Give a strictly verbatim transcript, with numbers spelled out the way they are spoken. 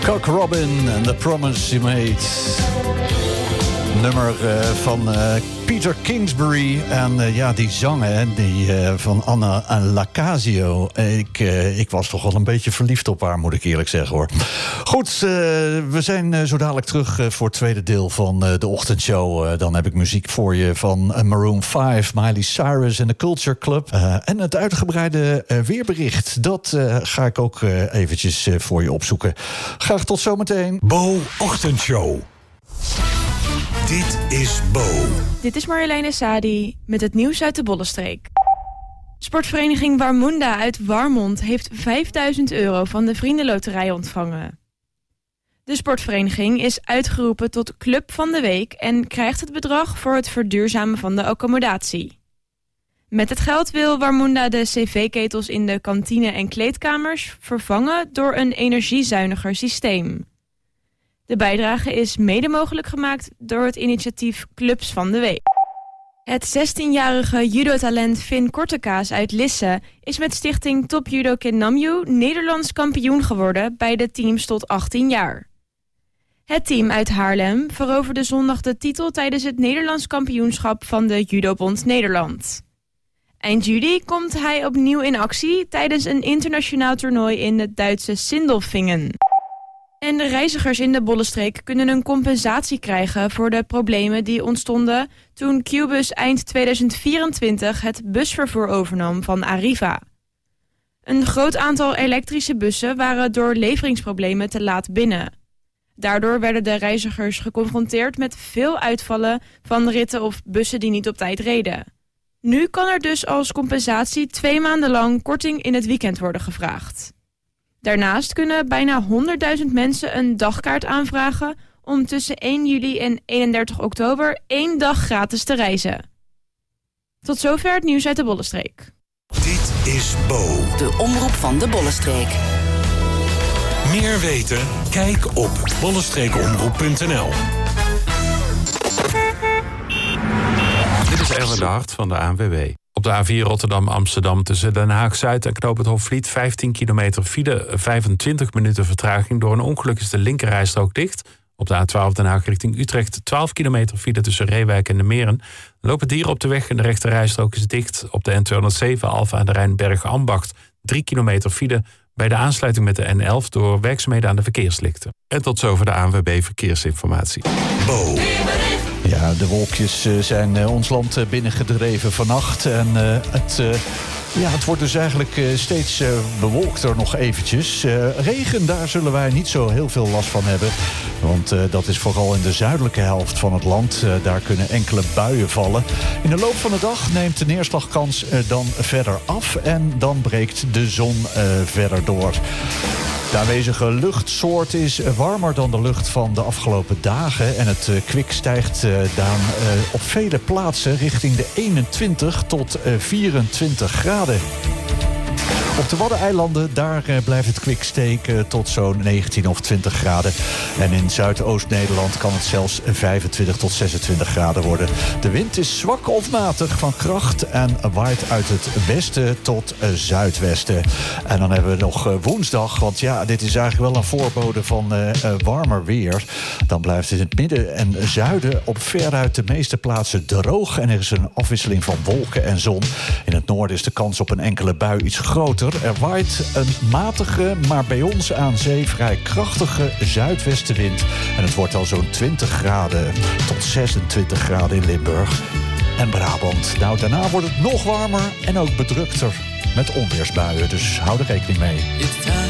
Cock Robin and The Promise You Made. Nummer uh, van uh, Peter Kingsbury. En uh, ja, die zang hè, die, uh, van Anna Lacasio. Ik, uh, ik was toch wel een beetje verliefd op haar, moet ik eerlijk zeggen hoor. Goed, uh, we zijn uh, zo dadelijk terug uh, voor het tweede deel van uh, de ochtendshow. Uh, dan heb ik muziek voor je van uh, Maroon vijf, Miley Cyrus en de Culture Club. Uh, en het uitgebreide uh, weerbericht, dat uh, ga ik ook uh, eventjes uh, voor je opzoeken. Graag tot zometeen. Bo Ochtendshow. Dit is Bo. Dit is Marjoleine Sadi met het nieuws uit de Bollenstreek. Sportvereniging Warmunda uit Warmond heeft vijfduizend euro van de Vriendenloterij ontvangen. De sportvereniging is uitgeroepen tot Club van de Week en krijgt het bedrag voor het verduurzamen van de accommodatie. Met het geld wil Warmunda de cv-ketels in de kantine en kleedkamers vervangen door een energiezuiniger systeem. De bijdrage is mede mogelijk gemaakt door het initiatief Clubs van de Week. Het zestienjarige judotalent Finn Kortekaas uit Lisse is met stichting Top Judo Kennamju Nederlands kampioen geworden bij de teams tot achttien jaar. Het team uit Haarlem veroverde zondag de titel tijdens het Nederlands kampioenschap van de Judobond Nederland. Eind juli komt hij opnieuw in actie tijdens een internationaal toernooi in het Duitse Sindelfingen. En de reizigers in de Bollenstreek kunnen een compensatie krijgen voor de problemen die ontstonden toen Qbus eind tweeduizend vierentwintig het busvervoer overnam van Arriva. Een groot aantal elektrische bussen waren door leveringsproblemen te laat binnen. Daardoor werden de reizigers geconfronteerd met veel uitvallen van ritten of bussen die niet op tijd reden. Nu kan er dus als compensatie twee maanden lang korting in het weekend worden gevraagd. Daarnaast kunnen bijna honderdduizend mensen een dagkaart aanvragen om tussen één juli en eenendertig oktober één dag gratis te reizen. Tot zover het nieuws uit de Bollenstreek. Dit is Bo. De omroep van de Bollenstreek. Meer weten? Kijk op bollenstreekomroep punt n l. Dit is Erwin de Hart van de A N W B. Op de A vier Rotterdam-Amsterdam tussen Den Haag-Zuid en Knoop het Hofvliet vijftien kilometer file, vijfentwintig minuten vertraging. Door een ongeluk is de linkerrijstrook dicht. Op de A twaalf Den Haag richting Utrecht twaalf kilometer file tussen Reewijk en de Meren. Er lopen dieren op de weg en de rechterrijstrook is dicht. Op de N tweehonderdzeven Alphen aan de Rijn Berg-Ambacht drie kilometer file bij de aansluiting met de N elf door werkzaamheden aan de verkeerslichten. En tot zover de A N W B Verkeersinformatie. Bo. Ja, de wolkjes zijn uh, ons land uh, binnengedreven vannacht. En uh, het, uh, ja, het wordt dus eigenlijk uh, steeds uh, bewolkter nog eventjes. Uh, regen, daar zullen wij niet zo heel veel last van hebben. Want uh, dat is vooral in de zuidelijke helft van het land. Uh, daar kunnen enkele buien vallen. In de loop van de dag neemt de neerslagkans uh, dan verder af. En dan breekt de zon uh, verder door. De aanwezige luchtsoort is warmer dan de lucht van de afgelopen dagen. En het uh, kwik stijgt uh, dan uh, op vele plaatsen richting de eenentwintig tot uh, vierentwintig graden. Op de Waddeneilanden, daar uh, blijft het kwik steken tot zo'n negentien of twintig graden. En in Zuidoost-Nederland kan het zelfs vijfentwintig tot zesentwintig graden worden. De wind is zwak of matig van kracht en waait uit het westen tot uh, zuidwesten. En dan hebben we nog uh, woensdag, want ja, dit is eigenlijk wel een voorbode van uh, uh, warmer weer. Dan blijft het in het midden en zuiden op veruit de meeste plaatsen droog. En er is een afwisseling van wolken en zon. In het noorden is de kans op een enkele bui iets groter. Er waait een matige, maar bij ons aan zee vrij krachtige zuidwestenwind. En het wordt al zo'n twintig graden tot zesentwintig graden in Limburg en Brabant. Nou, daarna wordt het nog warmer en ook bedrukter met onweersbuien. Dus hou er rekening mee.